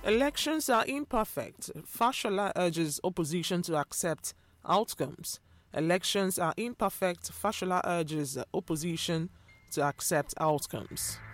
Elections are imperfect. Fashola urges opposition to accept outcomes. Elections are imperfect. Fashola urges opposition to accept outcomes.